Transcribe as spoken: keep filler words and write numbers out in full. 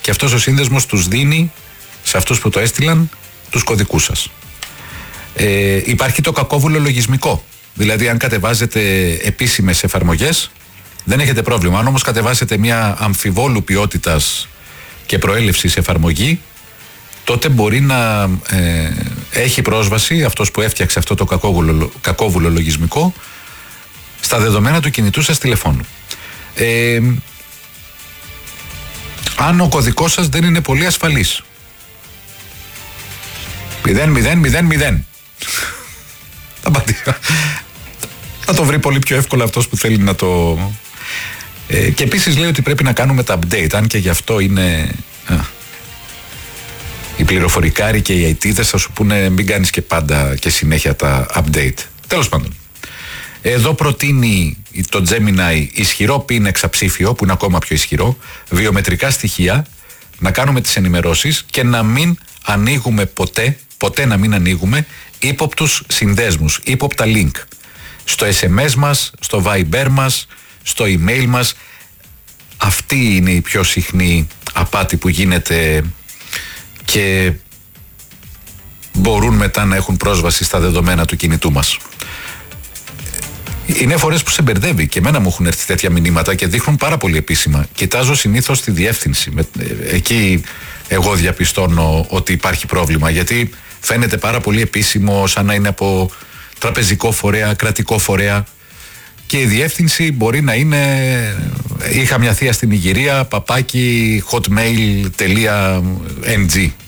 και αυτός ο σύνδεσμος τους δίνει σε αυτούς που το έστειλαν τους κωδικούς σας. Ε, υπάρχει το κακόβουλο λογισμικό. Δηλαδή, αν κατεβάζετε επίσημες εφαρμογές, δεν έχετε πρόβλημα. Αν όμως κατεβάσετε μια αμφιβόλου ποιότητας και προέλευσης εφαρμογή, τότε μπορεί να ε, έχει πρόσβαση αυτός που έφτιαξε αυτό το κακόβουλο, κακόβουλο λογισμικό στα δεδομένα του κινητού σας τηλεφώνου. Ε, αν ο κωδικός σας δεν είναι πολύ ασφαλής, μηδέν μηδέν μηδέν μηδέν, θα το βρει πολύ πιο εύκολα αυτός που θέλει να το... Ε, και επίσης λέει ότι πρέπει να κάνουμε τα update, αν και γι' αυτό είναι... Α, οι πληροφορικάροι και οι αιτίδες θα σου πούνε μην κάνεις και πάντα και συνέχεια τα update. Τέλος πάντων. Εδώ προτείνει το Gemini ισχυρό πιν εξαψήφιο, που είναι ακόμα πιο ισχυρό, βιομετρικά στοιχεία, να κάνουμε τις ενημερώσεις και να μην ανοίγουμε ποτέ, ποτέ να μην ανοίγουμε ύποπτους συνδέσμους, ύποπτα link. Στο ες εμ ες μας, στο Viber μας, στο email μας. Αυτή είναι η πιο συχνή απάτη που γίνεται και μπορούν μετά να έχουν πρόσβαση στα δεδομένα του κινητού μας. Είναι φορές που σε μπερδεύει και εμένα μου έχουν έρθει τέτοια μηνύματα και δείχνουν πάρα πολύ επίσημα. Κοιτάζω συνήθως τη διεύθυνση. Εκεί εγώ διαπιστώνω ότι υπάρχει πρόβλημα, γιατί φαίνεται πάρα πολύ επίσημο, σαν να είναι από τραπεζικό φορέα, κρατικό φορέα, και η διεύθυνση μπορεί να είναι είχα μια θεία στην Ιγυρία, παπάκι hotmail.ng.